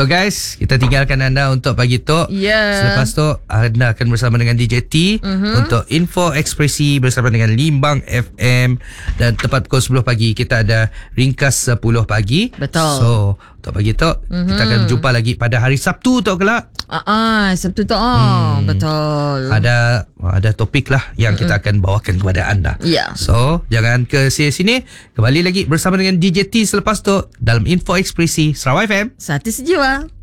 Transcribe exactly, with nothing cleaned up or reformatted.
So guys, kita tinggalkan anda untuk pagi tu. Yeah. Selepas tu anda akan bersama dengan D J T uh-huh. untuk Info Ekspresi bersama dengan Limbang F M. Dan tepat pukul sepuluh pagi kita ada Ringkas sepuluh pagi. Betul. So untuk pagi tu uh-huh. kita akan jumpa lagi pada hari Sabtu tu kelak. Ah, uh-uh, Sabtu tu. Oh, hmm. betul. Ada ada topik lah yang uh-uh. kita akan bawakan kepada anda. Ya. Yeah. So jangan ke sini-sini. Kembali lagi bersama dengan D J T selepas tu dalam Info Ekspresi Sarawak F M. Satu sejiwa.